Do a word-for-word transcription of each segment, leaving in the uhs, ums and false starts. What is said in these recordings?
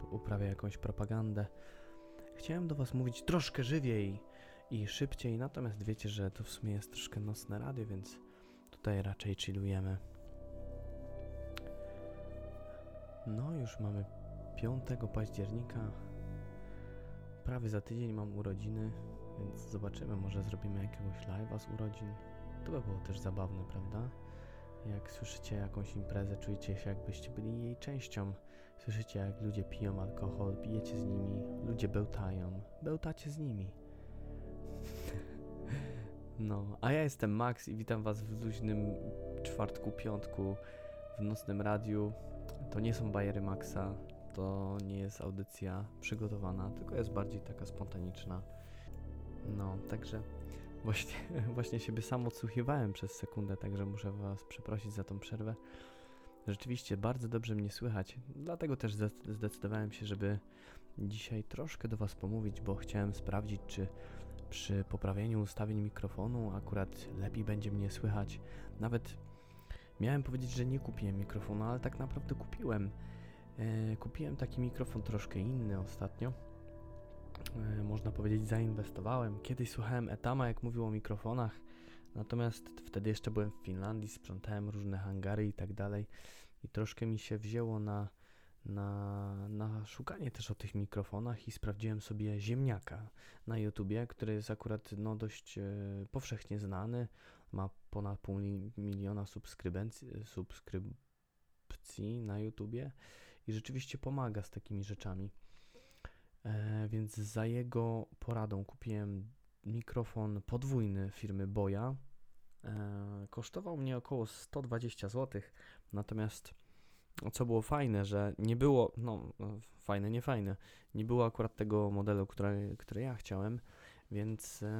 uprawia jakąś propagandę. Chciałem do was mówić troszkę żywiej i szybciej, natomiast wiecie, że to w sumie jest troszkę nocne radio, więc tutaj raczej chillujemy. No, już mamy piątego października. Prawie za tydzień mam urodziny, więc zobaczymy, może zrobimy jakiegoś live'a z urodzin. To by było też zabawne, prawda? Jak słyszycie jakąś imprezę, czujecie się, jakbyście byli jej częścią. Słyszycie, jak ludzie piją alkohol, pijecie z nimi, ludzie bełtają, bełtacie z nimi. No, a ja jestem Max i witam was w luźnym czwartku, piątku w nocnym radiu. To nie są bajery Maxa, to nie jest audycja przygotowana, tylko jest bardziej taka spontaniczna. No, także właśnie, właśnie siebie sam odsłuchiwałem przez sekundę, także muszę was przeprosić za tą przerwę. Rzeczywiście bardzo dobrze mnie słychać, dlatego też zdecydowałem się, żeby dzisiaj troszkę do was pomówić, bo chciałem sprawdzić, czy przy poprawieniu ustawień mikrofonu akurat lepiej będzie mnie słychać. Nawet miałem powiedzieć, że nie kupiłem mikrofonu, ale tak naprawdę kupiłem. E, kupiłem taki mikrofon troszkę inny ostatnio. E, można powiedzieć, zainwestowałem. Kiedyś słuchałem Etama, jak mówił o mikrofonach, natomiast wtedy jeszcze byłem w Finlandii, sprzątałem różne hangary i tak dalej i troszkę mi się wzięło na, na, na szukanie też o tych mikrofonach i sprawdziłem sobie Ziemniaka na YouTubie, który jest akurat no, dość e, powszechnie znany, ma ponad pół miliona subskrybencji, subskrypcji na YouTubie i rzeczywiście pomaga z takimi rzeczami. E, więc za jego poradą kupiłem mikrofon podwójny firmy Boya. E, kosztował mnie około sto dwadzieścia złotych, natomiast co było fajne, że nie było, no fajne, nie fajne, nie było akurat tego modelu, który, który ja chciałem, więc e,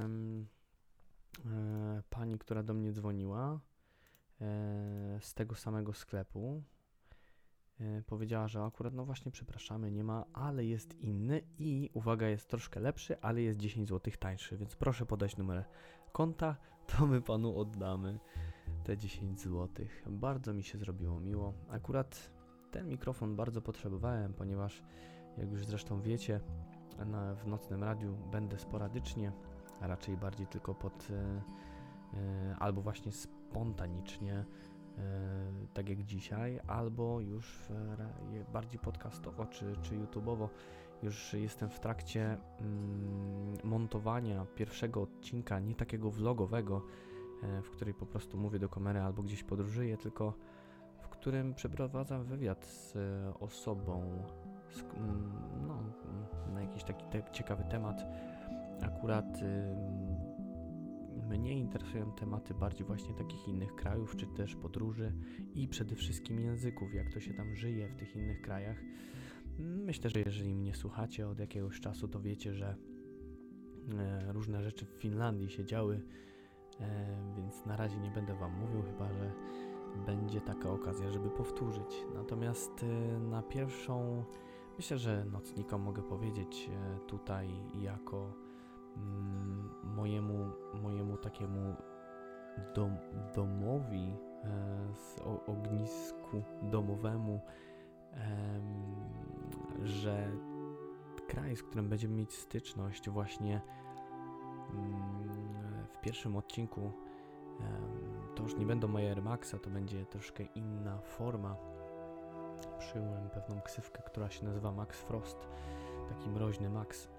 e, pani, która do mnie dzwoniła e, z tego samego sklepu, powiedziała, że akurat no właśnie przepraszamy, nie ma, ale jest inny i uwaga, jest troszkę lepszy, ale jest dziesięć złotych tańszy, więc proszę podać numer konta, to my panu oddamy te dziesięć złotych. Bardzo mi się zrobiło miło. Akurat ten mikrofon bardzo potrzebowałem, ponieważ jak już zresztą wiecie, na, w nocnym radiu będę sporadycznie, a raczej bardziej tylko pod e, e, albo właśnie spontanicznie, tak jak dzisiaj, albo już bardziej podcastowo czy, czy YouTube'owo. Już jestem w trakcie mm, montowania pierwszego odcinka, nie takiego vlogowego, w której po prostu mówię do kamery albo gdzieś podróżuję, tylko w którym przeprowadzam wywiad z osobą z, no, na jakiś taki te, ciekawy temat. Akurat mnie interesują tematy bardziej właśnie takich innych krajów, czy też podróży i przede wszystkim języków, jak to się tam żyje w tych innych krajach. Myślę, że jeżeli mnie słuchacie od jakiegoś czasu, to wiecie, że e, różne rzeczy w Finlandii się działy, e, więc na razie nie będę wam mówił, chyba że będzie taka okazja, żeby powtórzyć. Natomiast e, na pierwszą, myślę, że nocnikom mogę powiedzieć e, tutaj jako mojemu, mojemu takiemu dom, domowi, e, z o, ognisku domowemu, e, że kraj, z którym będziemy mieć styczność właśnie mm, w pierwszym odcinku, e, to już nie będą moje Air Maxa, to będzie troszkę inna forma. Przyjąłem pewną ksywkę, która się nazywa Max Frost, taki mroźny Max.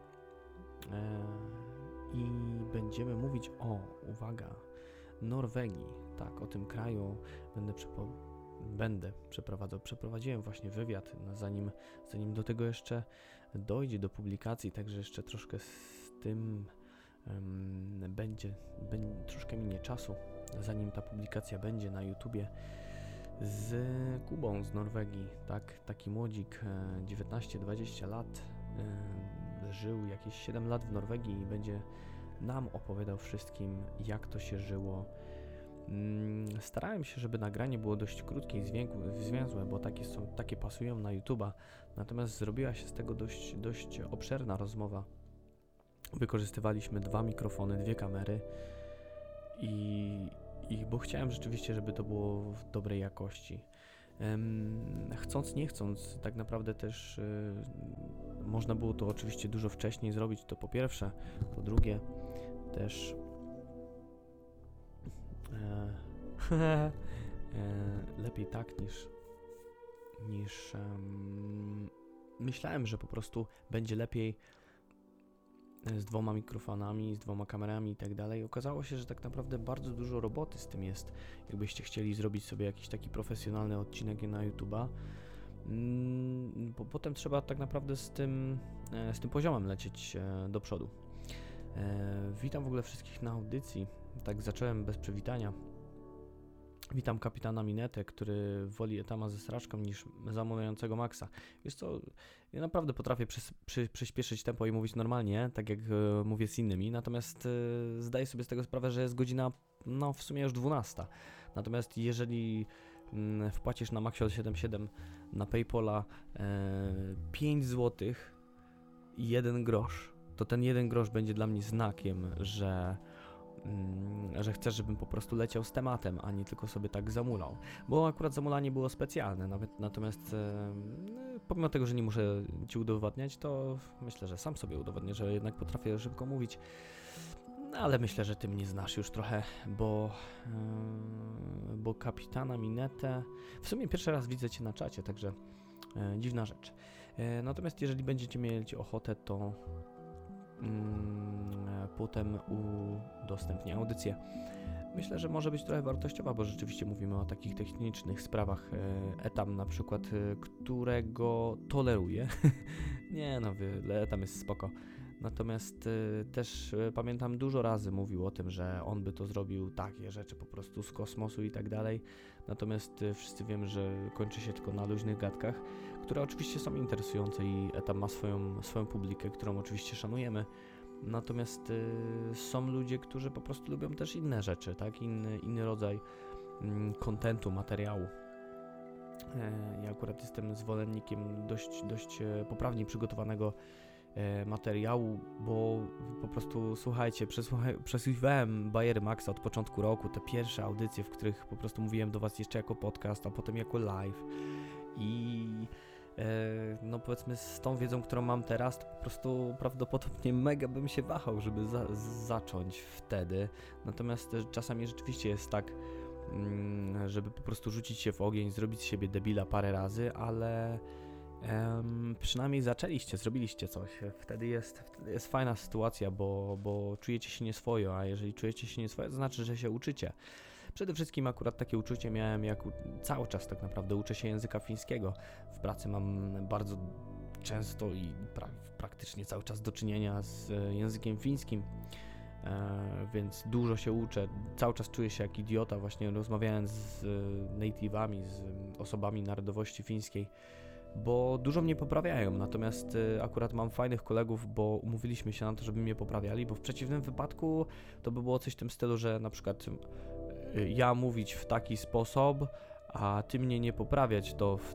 I będziemy mówić o, uwaga, Norwegii. Tak, o tym kraju będę, przepo- będę przeprowadzał. Przeprowadziłem właśnie wywiad, no zanim, zanim do tego jeszcze dojdzie do publikacji, także jeszcze troszkę z tym um, będzie, będzie, troszkę minie czasu, zanim ta publikacja będzie na YouTubie, z Kubą z Norwegii, tak, taki młodzik, dziewiętnaście dwadzieścia lat, żył jakieś siedem lat w Norwegii i będzie nam opowiadał wszystkim, jak to się żyło. Starałem się, żeby nagranie było dość krótkie i zwięzłe, bo takie są, takie pasują na YouTube'a, natomiast zrobiła się z tego dość, dość obszerna rozmowa. Wykorzystywaliśmy dwa mikrofony, dwie kamery i, i bo chciałem rzeczywiście, żeby to było w dobrej jakości. Chcąc, nie chcąc, tak naprawdę też można było to oczywiście dużo wcześniej zrobić, to po pierwsze. Po drugie, też e, lepiej tak niż niż um, myślałem, że po prostu będzie lepiej z dwoma mikrofonami, z dwoma kamerami i tak dalej. Okazało się, że tak naprawdę bardzo dużo roboty z tym jest. Jakbyście chcieli zrobić sobie jakiś taki profesjonalny odcinek na YouTube'a, mm, bo potem trzeba tak naprawdę z tym, e, z tym poziomem lecieć e, do przodu. E, witam w ogóle wszystkich na audycji. Tak zacząłem bez przywitania. Witam kapitana Minetę, który woli Etama ze sraczką niż zamawiającego Maxa. Wiesz co, ja naprawdę potrafię przys- przy- przyspieszyć tempo i mówić normalnie, tak jak e, mówię z innymi, natomiast e, zdaję sobie z tego sprawę, że jest godzina, no w sumie już dwunasta. Natomiast jeżeli m, wpłacisz na Maxiol siedemdziesiąt siedem na Paypola e, pięć złotych i jeden grosz, to ten jeden grosz będzie dla mnie znakiem, że że chcesz, żebym po prostu leciał z tematem, a nie tylko sobie tak zamulał. Bo akurat zamulanie było specjalne, nawet, natomiast e, pomimo tego, że nie muszę ci udowadniać, to myślę, że sam sobie udowodnię, że jednak potrafię szybko mówić. No, ale myślę, że ty mnie znasz już trochę, bo, e, bo kapitana Minetę w sumie pierwszy raz widzę cię na czacie, także e, dziwna rzecz. E, natomiast jeżeli będziecie mieli ochotę, to potem udostępnię audycję. Myślę, że może być trochę wartościowa, bo rzeczywiście mówimy o takich technicznych sprawach. Etam na przykład, którego toleruję. Nie no, Etam jest spoko. Natomiast y, też y, pamiętam, dużo razy mówił o tym, że on by to zrobił, takie rzeczy po prostu z kosmosu i tak dalej. Natomiast y, wszyscy wiemy, że kończy się tylko na luźnych gadkach, które oczywiście są interesujące i Etam ma swoją, swoją publikę, którą oczywiście szanujemy. Natomiast y, są ludzie, którzy po prostu lubią też inne rzeczy, tak? Inny, inny rodzaj kontentu, materiału. E, ja akurat jestem zwolennikiem dość, dość e, poprawnie przygotowanego e, materiału, bo po prostu, słuchajcie, przesłucha- przesłuchiwałem Bajery Maxa od początku roku, te pierwsze audycje, w których po prostu mówiłem do was jeszcze jako podcast, a potem jako live i no powiedzmy z tą wiedzą, którą mam teraz, to po prostu prawdopodobnie mega bym się wahał, żeby za- zacząć wtedy. Natomiast czasami rzeczywiście jest tak, żeby po prostu rzucić się w ogień, zrobić z siebie debila parę razy, ale em, przynajmniej zaczęliście, zrobiliście coś. Wtedy jest, wtedy jest fajna sytuacja, bo, bo czujecie się nieswojo, a jeżeli czujecie się nieswojo, to znaczy, że się uczycie. Przede wszystkim akurat takie uczucie miałem, jak u- cały czas tak naprawdę uczę się języka fińskiego. W pracy mam bardzo często i pra- praktycznie cały czas do czynienia z e, językiem fińskim, e, więc dużo się uczę. Cały czas czuję się jak idiota właśnie rozmawiając z e, native'ami, z e, osobami narodowości fińskiej, bo dużo mnie poprawiają, natomiast e, akurat mam fajnych kolegów, bo umówiliśmy się na to, żeby mnie poprawiali, bo w przeciwnym wypadku to by było coś w tym stylu, że na przykład ja mówić w taki sposób, a ty mnie nie poprawiać, to w,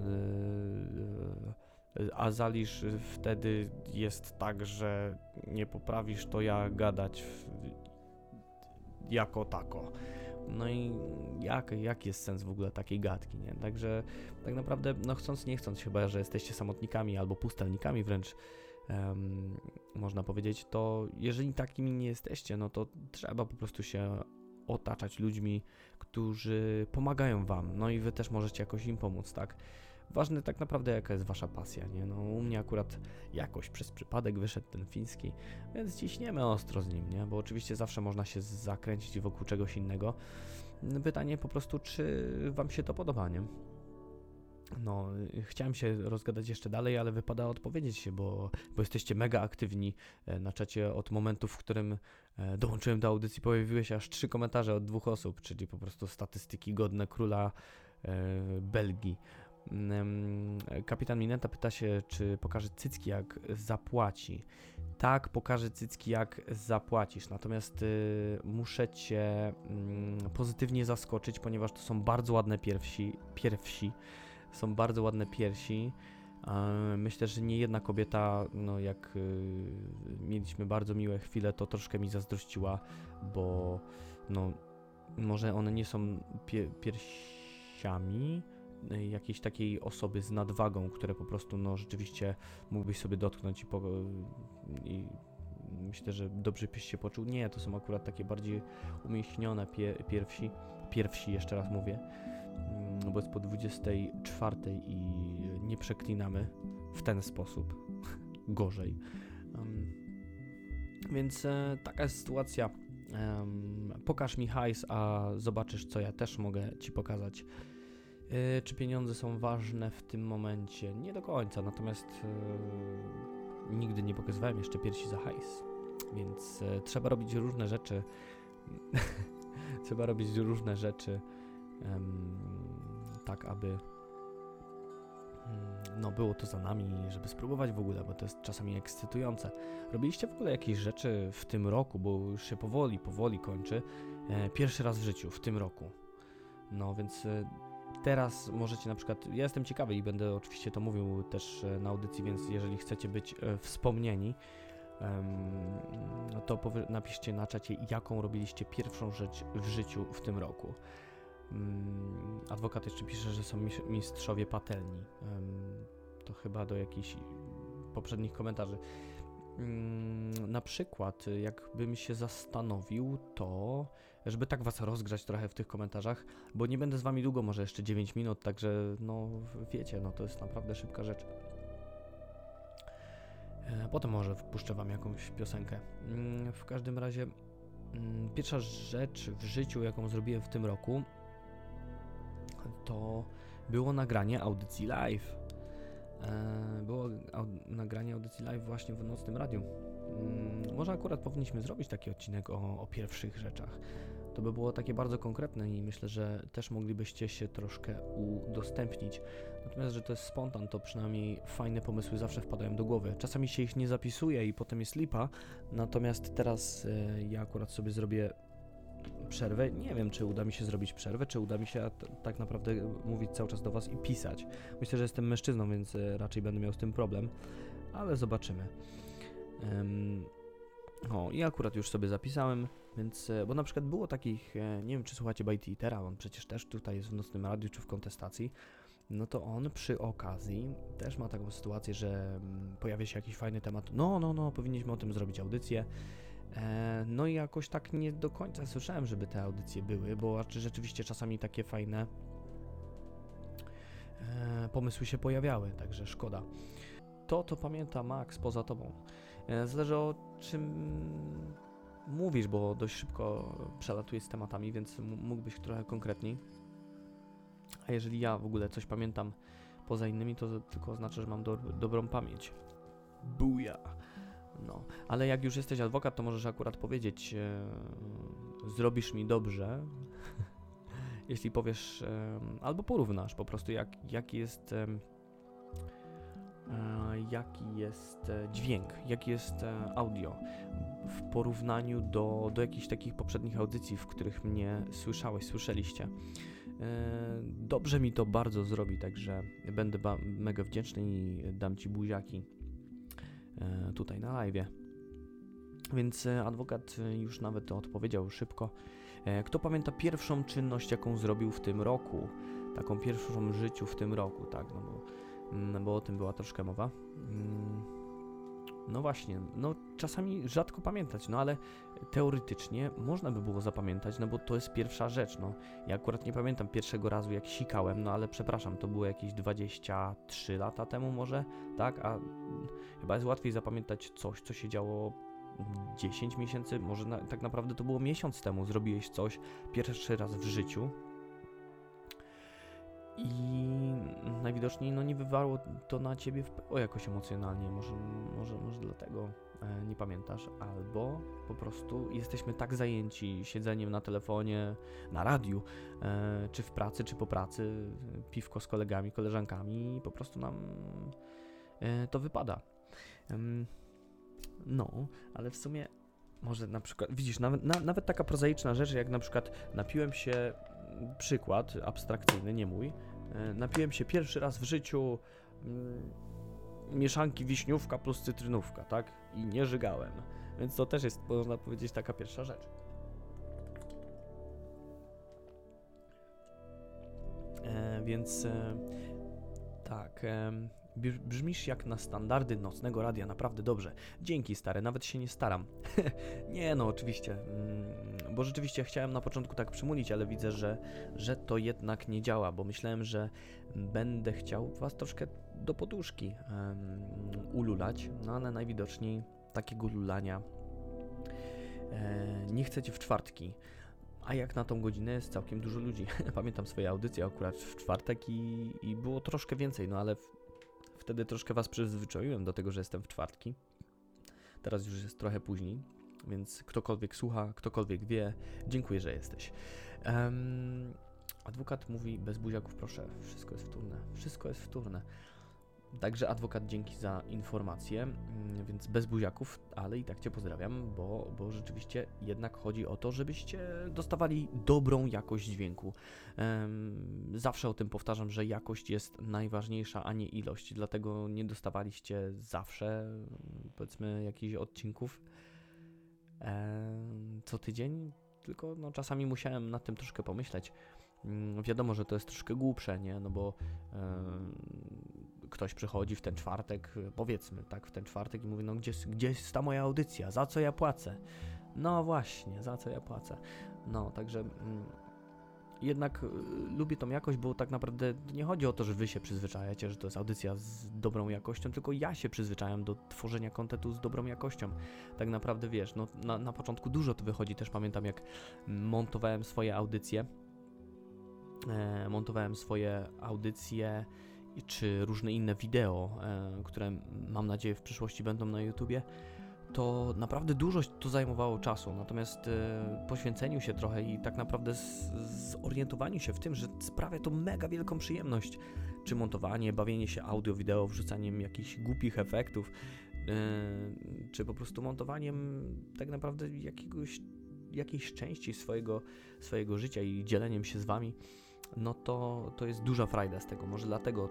yy, a Zalisz wtedy jest tak, że nie poprawisz, to ja gadać w, jako tako. No i jak, jaki jest sens w ogóle takiej gadki, nie? Także tak naprawdę, no chcąc nie chcąc, chyba że jesteście samotnikami albo pustelnikami wręcz, um, można powiedzieć, to jeżeli takimi nie jesteście, no to trzeba po prostu się otaczać ludźmi, którzy pomagają wam, no i wy też możecie jakoś im pomóc, tak? Ważne tak naprawdę, jaka jest wasza pasja, nie? No u mnie akurat jakoś przez przypadek wyszedł ten fiński, więc ciśniemy ostro z nim, nie? Bo oczywiście zawsze można się zakręcić wokół czegoś innego. Pytanie po prostu, czy wam się to podoba, nie? No, chciałem się rozgadać jeszcze dalej, ale wypada odpowiedzieć się, bo, bo jesteście mega aktywni na czacie. Od momentu, w którym dołączyłem do audycji, pojawiły się aż trzy komentarze od dwóch osób, czyli po prostu statystyki godne króla e, Belgii. Kapitan Mineta pyta się, czy pokaże cycki, jak zapłaci. Tak, pokażę cycki, jak zapłacisz, natomiast y, muszę cię y, pozytywnie zaskoczyć, ponieważ to są bardzo ładne piersi, piersi. Są bardzo ładne piersi. Myślę, że nie jedna kobieta, no jak y, mieliśmy bardzo miłe chwile, to troszkę mi zazdrościła, bo no może one nie są pie- piersiami, y, jakiejś takiej osoby z nadwagą, które po prostu no rzeczywiście mógłbyś sobie dotknąć i, po, i myślę, że dobrze byś się poczuł. Nie, to są akurat takie bardziej umieśnione pie, pierwsi, pierwsi jeszcze raz mówię, mm, bo jest po dwudziestej czwartej i nie przeklinamy w ten sposób, gorzej. Um, więc e, taka jest sytuacja. Um, pokaż mi hajs, a zobaczysz, co ja też mogę ci pokazać. E, czy pieniądze są ważne w tym momencie? Nie do końca, natomiast e, nigdy nie pokazywałem jeszcze piersi za hajs, więc e, trzeba robić różne rzeczy. Trzeba robić różne rzeczy, em, tak aby no było to za nami, żeby spróbować w ogóle, bo to jest czasami ekscytujące. Robiliście w ogóle jakieś rzeczy w tym roku, bo już się powoli, powoli kończy. E, pierwszy raz w życiu, w tym roku. No więc e, teraz możecie na przykład, ja jestem ciekawy i będę oczywiście to mówił też e, na audycji, więc jeżeli chcecie być e, wspomnieni, no to powie, napiszcie na czacie, jaką robiliście pierwszą rzecz w życiu w tym roku. Um, adwokat jeszcze pisze, że są mistrzowie patelni. Um, to chyba do jakichś poprzednich komentarzy. Um, na przykład, jakbym się zastanowił, to żeby tak was rozgrzać trochę w tych komentarzach, bo nie będę z wami długo, może jeszcze dziewięć minut, także no wiecie, no to jest naprawdę szybka rzecz. Potem może wpuszczę wam jakąś piosenkę. W każdym razie pierwsza rzecz w życiu, jaką zrobiłem w tym roku, to było nagranie audycji live. Było au- nagranie audycji live właśnie w Nocnym Radiu. Może akurat powinniśmy zrobić taki odcinek o, o pierwszych rzeczach. To by było takie bardzo konkretne i myślę, że też moglibyście się troszkę udostępnić. Natomiast, że to jest spontan, to przynajmniej fajne pomysły zawsze wpadają do głowy. Czasami się ich nie zapisuje i potem jest lipa, natomiast teraz y, ja akurat sobie zrobię przerwę. Nie wiem, czy uda mi się zrobić przerwę, czy uda mi się t- tak naprawdę mówić cały czas do was i pisać. Myślę, że jestem mężczyzną, więc y, raczej będę miał z tym problem, ale zobaczymy. Ym, o, i akurat już sobie zapisałem, więc, bo na przykład było takich, nie wiem, czy słuchacie Bajty Itera, on przecież też tutaj jest w Nocnym Radiu, czy w Kontestacji, no to on przy okazji też ma taką sytuację, że pojawia się jakiś fajny temat, no, no, no, powinniśmy o tym zrobić audycję, e, no i jakoś tak nie do końca słyszałem, żeby te audycje były, bo rzeczywiście czasami takie fajne e, pomysły się pojawiały, także szkoda. To, to pamięta Max poza tobą. Zależy o czym mówisz, bo dość szybko przelatuję z tematami, więc mógłbyś trochę konkretniej. A jeżeli ja w ogóle coś pamiętam poza innymi, to tylko oznacza, że mam do, dobrą pamięć. Buja! No, ale jak już jesteś adwokat, to możesz akurat powiedzieć, e, zrobisz mi dobrze, jeśli powiesz, e, albo porównasz po prostu, jak, jaki jest... E, jaki jest dźwięk, jaki jest audio w porównaniu do, do jakichś takich poprzednich audycji, w których mnie słyszałeś, słyszeliście. Dobrze mi to bardzo zrobi, także będę ba- mega wdzięczny i dam ci buziaki tutaj na live'ie. Więc adwokat już nawet odpowiedział szybko. Kto pamięta pierwszą czynność, jaką zrobił w tym roku? Taką pierwszą w życiu w tym roku, tak, no bo No bo o tym była troszkę mowa. No właśnie, no czasami rzadko pamiętać, no ale teoretycznie można by było zapamiętać, no bo to jest pierwsza rzecz, no. Ja akurat nie pamiętam pierwszego razu, jak sikałem, no ale przepraszam, to było jakieś dwadzieścia trzy lata temu może, tak? A chyba jest łatwiej zapamiętać coś, co się działo dziesięć miesięcy, może na, tak naprawdę to było miesiąc temu, zrobiłeś coś pierwszy raz w życiu. I najwidoczniej no nie wywarło to na ciebie wpływu jakoś emocjonalnie, może, może, może dlatego e, nie pamiętasz, albo po prostu jesteśmy tak zajęci siedzeniem na telefonie, na radiu, e, czy w pracy, czy po pracy, piwko z kolegami, koleżankami i po prostu nam e, to wypada. E, no, ale w sumie może na przykład, widzisz, nawet, na, nawet taka prozaiczna rzecz, jak na przykład napiłem się, przykład abstrakcyjny, nie mój, e, napiłem się pierwszy raz w życiu mm, mieszanki wiśniówka plus cytrynówka, tak? I nie żygałem, więc to też jest, można powiedzieć, taka pierwsza rzecz. E, więc e, tak, e, brzmisz jak na standardy nocnego radia, naprawdę dobrze. Dzięki, stary, nawet się nie staram. Nie, no oczywiście, mm, bo rzeczywiście chciałem na początku tak przymulić, ale widzę, że, że to jednak nie działa, bo myślałem, że będę chciał was troszkę do poduszki um, ululać, no ale najwidoczniej takiego lulania e, nie chcecie w czwartki. A jak na tą godzinę jest całkiem dużo ludzi. Pamiętam swoje audycje akurat w czwartek i, i było troszkę więcej, no ale w, wtedy troszkę was przyzwyczaiłem do tego, że jestem w czwartki. Teraz już jest trochę później, więc ktokolwiek słucha, ktokolwiek wie, dziękuję, że jesteś. Um, adwokat mówi, bez buziaków proszę, wszystko jest wtórne, wszystko jest wtórne. Także adwokat, dzięki za informację, więc bez buziaków, ale i tak cię pozdrawiam, bo, bo rzeczywiście jednak chodzi o to, żebyście dostawali dobrą jakość dźwięku. Um, zawsze o tym powtarzam, że jakość jest najważniejsza, a nie ilość, dlatego nie dostawaliście zawsze, powiedzmy, jakichś odcinków um, co tydzień, tylko no, czasami musiałem nad tym troszkę pomyśleć. Um, wiadomo, że to jest troszkę głupsze, nie, no bo um, ktoś przychodzi w ten czwartek, powiedzmy, tak, w ten czwartek i mówi, no gdzie, gdzie jest ta moja audycja, za co ja płacę? No właśnie, za co ja płacę? No, także mm, jednak y, lubię tą jakość, bo tak naprawdę nie chodzi o to, że wy się przyzwyczajacie, że to jest audycja z dobrą jakością, tylko ja się przyzwyczajam do tworzenia kontentu z dobrą jakością. Tak naprawdę, wiesz, no na, na początku dużo to wychodzi, też pamiętam, jak montowałem swoje audycje, e, montowałem swoje audycje czy różne inne wideo, e, które mam nadzieję w przyszłości będą na YouTubie, to naprawdę dużo to zajmowało czasu, natomiast e, poświęceniu się trochę i tak naprawdę z, zorientowaniu się w tym, że sprawia to mega wielką przyjemność, czy montowanie, bawienie się audio, wideo, wrzucaniem jakichś głupich efektów, e, czy po prostu montowaniem tak naprawdę jakiegoś, jakiejś części swojego, swojego życia i dzieleniem się z wami, no to, to jest duża frajda z tego, może dlatego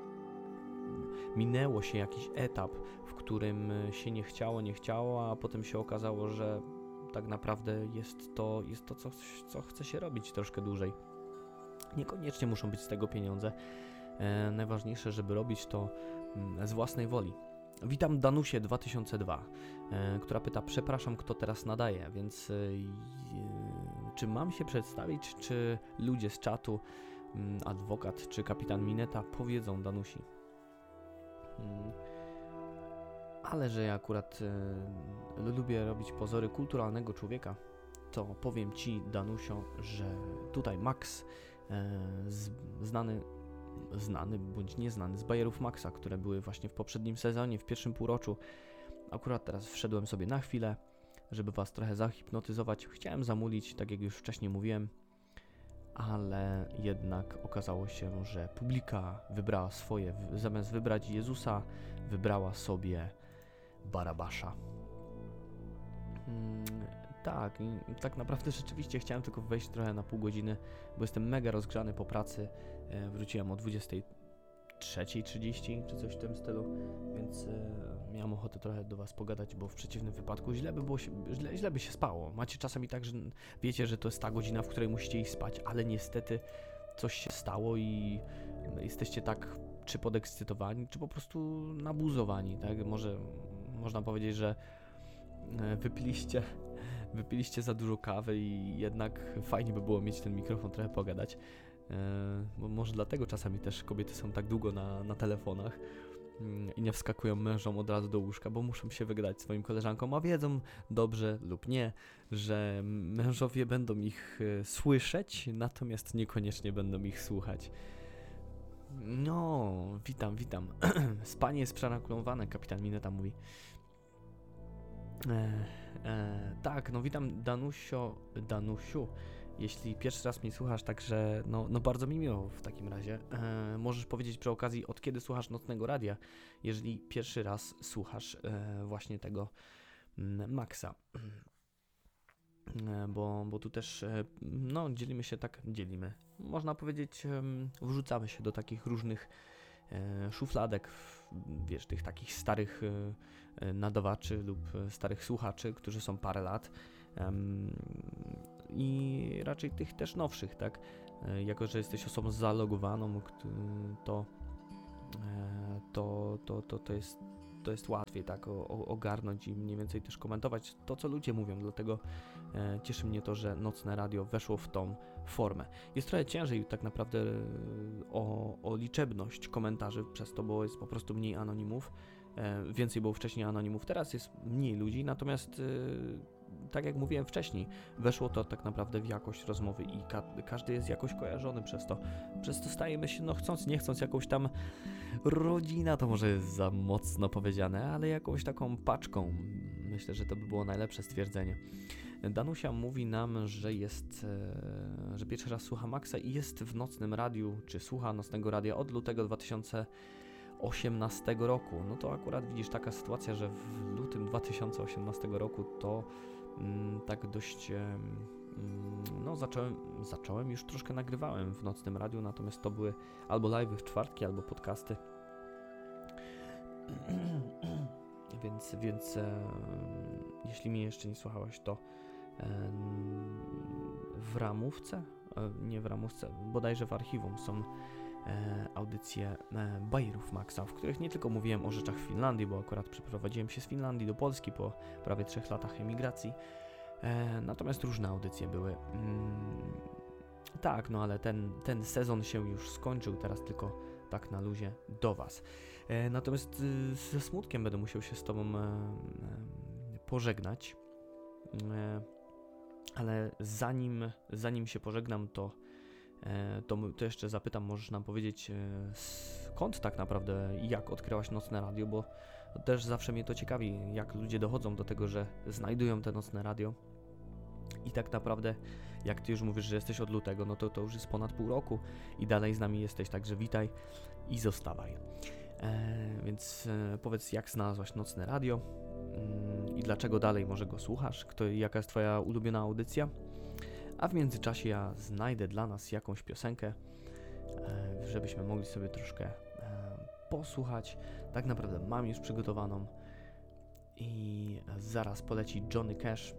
minęło się jakiś etap, w którym się nie chciało, nie chciało, a potem się okazało, że tak naprawdę jest to, jest to coś, co chce się robić troszkę dłużej. Niekoniecznie muszą być z tego pieniądze. E, najważniejsze, żeby robić to mm, z własnej woli. Witam Danusię dwa tysiące dwa, e, która pyta, przepraszam, kto teraz nadaje, więc e, e, czy mam się przedstawić, czy ludzie z czatu, m, adwokat czy kapitan Mineta powiedzą Danusi. Hmm. Ale że ja akurat e, lubię robić pozory kulturalnego człowieka, to powiem Ci, Danusio, że tutaj Max, e, z, znany, znany bądź nieznany z bajerów Maxa, które były właśnie w poprzednim sezonie, w pierwszym półroczu, akurat teraz wszedłem sobie na chwilę, żeby Was trochę zahipnotyzować. Chciałem zamulić, tak jak już wcześniej mówiłem, ale jednak okazało się, że publika wybrała swoje, zamiast wybrać Jezusa, wybrała sobie Barabasza. Hmm, tak, tak naprawdę rzeczywiście chciałem tylko wejść trochę na pół godziny, bo jestem mega rozgrzany po pracy. E, wróciłem o dwudziestej trzeciej trzydzieści czy coś w tym stylu, więc e, miałem ochotę trochę do Was pogadać, bo w przeciwnym wypadku źle by było się, źle, źle by się spało. Macie czasami tak, że wiecie, że to jest ta godzina, w której musicie iść spać, ale niestety coś się stało i jesteście tak czy podekscytowani, czy po prostu nabuzowani, tak? Może można powiedzieć, że wypiliście, wypiliście za dużo kawy i jednak fajnie by było mieć ten mikrofon, trochę pogadać. Bo może dlatego czasami też kobiety są tak długo na, na telefonach i nie wskakują mężom od razu do łóżka, bo muszą się wygadać swoim koleżankom, a wiedzą dobrze lub nie, że mężowie będą ich słyszeć, natomiast niekoniecznie będą ich słuchać. No, witam, witam. Spanie jest przeregulowane, kapitan Mineta mówi. E, e, tak, no witam Danusio, Danusiu. Jeśli pierwszy raz mnie słuchasz, także no, no bardzo mi miło w takim razie. E, możesz powiedzieć przy okazji, od kiedy słuchasz Nocnego Radia, jeżeli pierwszy raz słuchasz e, właśnie tego m, Maxa. E, bo, bo tu też, e, no dzielimy się tak, dzielimy. Można powiedzieć, e, wrzucamy się do takich różnych e, szufladek, wiesz, tych takich starych e, nadawaczy lub starych słuchaczy, którzy są parę lat. Um, I raczej tych też nowszych, tak? jako że jesteś osobą zalogowaną, to, to, to, to, to, jest, to jest łatwiej tak o, o, ogarnąć i mniej więcej też komentować to, co ludzie mówią, dlatego e, cieszy mnie to, że Nocne Radio weszło w tą formę. Jest trochę ciężej tak naprawdę o, o liczebność komentarzy przez to, bo jest po prostu mniej anonimów, e, więcej było wcześniej anonimów, teraz jest mniej ludzi, natomiast e, tak jak mówiłem wcześniej, weszło to tak naprawdę w jakość rozmowy i ka- każdy jest jakoś kojarzony przez to. Przez to stajemy się, no chcąc, nie chcąc, jakąś tam rodzina, to może jest za mocno powiedziane, ale jakąś taką paczką. Myślę, że to by było najlepsze stwierdzenie. Danusia mówi nam, że jest, e, że pierwszy raz słucha Maxa i jest w Nocnym Radiu, czy słucha Nocnego Radia od lutego dwa tysiące osiemnastego roku. No to akurat widzisz, taka sytuacja, że w lutym dwa tysiące osiemnastego roku to mm, tak dość mm, no zacząłem, zacząłem już troszkę nagrywałem w Nocnym Radiu, natomiast to były albo live'y w czwartki, albo podcasty. więc więc e, jeśli mnie jeszcze nie słuchałeś, to e, w ramówce, e, nie w ramówce, bodajże w archiwum są E, audycje e, bajerów Maxa, w których nie tylko mówiłem o rzeczach w Finlandii, bo akurat przeprowadziłem się z Finlandii do Polski po prawie trzech latach emigracji, e, natomiast różne audycje były. Mm, tak, no ale ten, ten sezon się już skończył, teraz tylko tak na luzie do Was. E, natomiast y, ze smutkiem będę musiał się z Tobą e, e, pożegnać, e, ale zanim, zanim się pożegnam, to To, to jeszcze zapytam, możesz nam powiedzieć, skąd tak naprawdę i jak odkryłaś Nocne Radio, bo też zawsze mnie to ciekawi, jak ludzie dochodzą do tego, że znajdują te Nocne Radio i tak naprawdę, jak Ty już mówisz, że jesteś od lutego, no to to już jest ponad pół roku i dalej z nami jesteś, także witaj i zostawaj. E, więc e, powiedz, jak znalazłaś Nocne Radio mm, i dlaczego dalej może go słuchasz, kto, jaka jest Twoja ulubiona audycja? A w międzyczasie ja znajdę dla nas jakąś piosenkę, żebyśmy mogli sobie troszkę posłuchać. Tak naprawdę mam już przygotowaną i zaraz poleci Johnny Cash.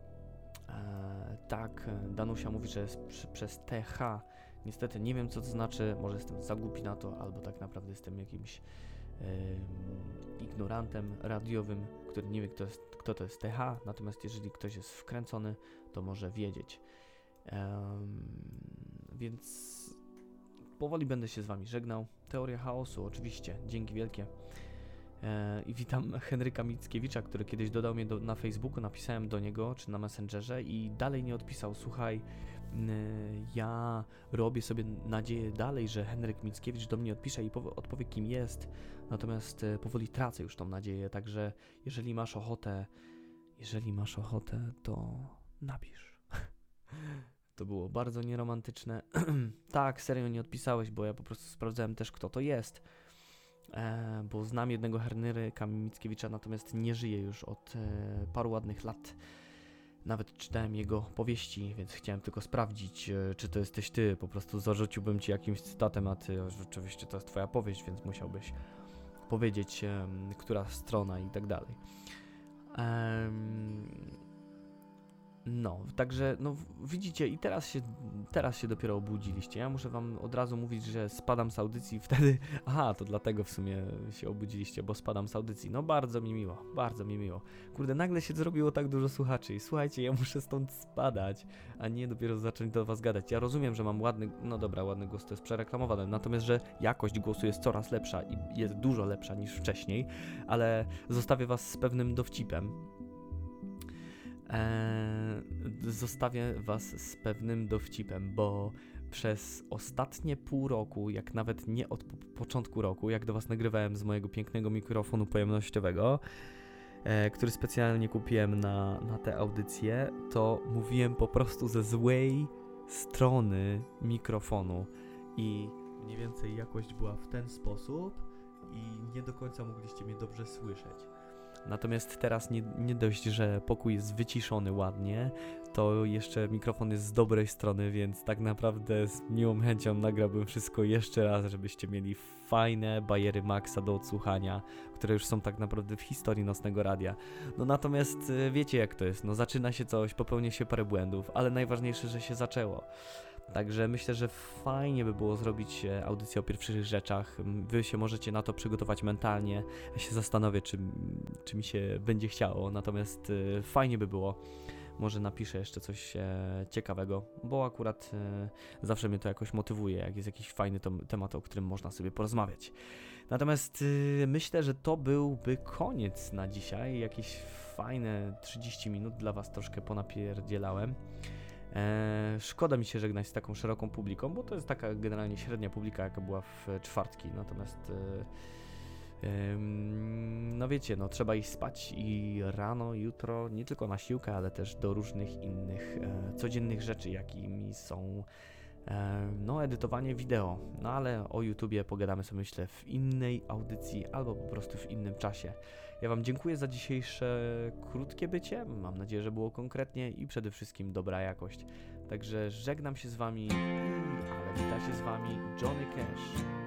Tak, Danusia mówi, że jest przy, przez T H. Niestety nie wiem, co to znaczy. Może jestem za głupi na to, albo tak naprawdę jestem jakimś e, ignorantem radiowym, który nie wie, kto, jest, kto to jest T H. Natomiast jeżeli ktoś jest wkręcony, to może wiedzieć. Um, więc powoli będę się z Wami żegnał. Teoria chaosu, oczywiście, dzięki wielkie. E, I witam Henryka Mickiewicza, który kiedyś dodał mnie do, na Facebooku, napisałem do niego, czy na Messengerze i dalej nie odpisał. Słuchaj, y, ja robię sobie nadzieję dalej, że Henryk Mickiewicz do mnie odpisze i powie, odpowie, kim jest, natomiast y, powoli tracę już tą nadzieję, także jeżeli masz ochotę, jeżeli masz ochotę, to napisz. To było bardzo nieromantyczne. Tak, serio nie odpisałeś, bo ja po prostu sprawdzałem też, kto to jest. E, bo znam jednego Henryka Mickiewicza, natomiast nie żyje już od e, paru ładnych lat. Nawet czytałem jego powieści, więc chciałem tylko sprawdzić, e, czy to jesteś ty. Po prostu zarzuciłbym ci jakimś cytatem, a ty, rzeczywiście to jest twoja powieść, więc musiałbyś powiedzieć, e, która strona i tak dalej. Ehm... No, także, no widzicie i teraz się, teraz się dopiero obudziliście. Ja muszę wam od razu mówić, że spadam z audycji wtedy, aha, to dlatego w sumie się obudziliście, bo spadam z audycji. No bardzo mi miło, bardzo mi miło. Kurde, nagle się zrobiło tak dużo słuchaczy i słuchajcie, ja muszę stąd spadać, a nie dopiero zacząć do was gadać. Ja rozumiem, że mam ładny, no dobra, ładny głos, to jest przereklamowane, natomiast, że jakość głosu jest coraz lepsza i jest dużo lepsza niż wcześniej, ale zostawię was z pewnym dowcipem. Eee, zostawię was z pewnym dowcipem, bo przez ostatnie pół roku, jak nawet nie od po- początku roku, jak do was nagrywałem z mojego pięknego mikrofonu pojemnościowego, e, który specjalnie kupiłem na, na tę audycję, to mówiłem po prostu ze złej strony mikrofonu i mniej więcej jakość była w ten sposób i nie do końca mogliście mnie dobrze słyszeć. Natomiast teraz nie, nie dość, że pokój jest wyciszony ładnie, to jeszcze mikrofon jest z dobrej strony, więc tak naprawdę z miłą chęcią nagrałbym wszystko jeszcze raz, żebyście mieli fajne bajery Maxa do odsłuchania, które już są tak naprawdę w historii Nocnego Radia. No natomiast wiecie jak to jest, no zaczyna się coś, popełnia się parę błędów, ale najważniejsze, że się zaczęło. Także myślę, że fajnie by było zrobić e, audycję o pierwszych rzeczach. M, Wy się możecie na to przygotować mentalnie. Ja się zastanowię, czy, czy mi się będzie chciało, natomiast e, fajnie by było. Może napiszę jeszcze coś e, ciekawego, bo akurat e, zawsze mnie to jakoś motywuje, jak jest jakiś fajny tom, temat, o którym można sobie porozmawiać. Natomiast e, myślę, że to byłby koniec na dzisiaj. Jakieś fajne trzydzieści minut dla Was troszkę ponapierdzielałem. E, szkoda mi się żegnać z taką szeroką publiką, bo to jest taka generalnie średnia publika, jaka była w czwartki. Natomiast e, e, no wiecie, no trzeba iść spać i rano, jutro, nie tylko na siłkę, ale też do różnych innych e, codziennych rzeczy, jakimi są e, no edytowanie wideo. No ale o YouTubie pogadamy sobie, myślę, w innej audycji albo po prostu w innym czasie. Ja Wam dziękuję za dzisiejsze krótkie bycie. Mam nadzieję, że było konkretnie i przede wszystkim dobra jakość. Także żegnam się z Wami, ale wita się z Wami Johnny Cash.